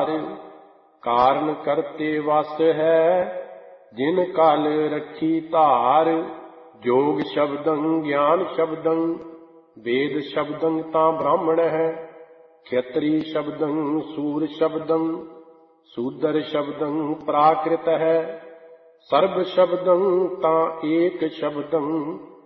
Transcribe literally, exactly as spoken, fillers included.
ਵਿਚਾਰ। ਕਾਰਨ ਕਰਤੇ ਵਸ ਹੈ ਜਿਨ ਕਲ ਰੱਖੀ ਧਾਰ। ਜੋਗ ਸ਼ਬਦੰ ਗਿਆਨ ਸ਼ਬਦੰ ਵੇਦ ਸ਼ਬਦੰ ਤਾਂ ਬ੍ਰਾਹਮਣ ਹੈ। ਖੇਤਰੀ ਸ਼ਬਦੰ ਸੂਰ ਸ਼ਬਦੰ ਸੂਦਰ ਸ਼ਬਦੰ ਪ੍ਰਾਕ੍ਰਿਤ ਹੈ। ਸਰਬ ਸ਼ਬਦੰ ਤਾਂ ਏਕ ਸ਼ਬਦੰ